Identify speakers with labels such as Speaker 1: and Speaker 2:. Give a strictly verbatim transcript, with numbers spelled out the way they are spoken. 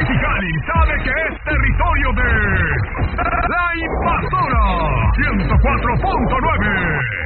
Speaker 1: Mexicali sabe que es territorio de La Invasora ciento cuatro punto nueve.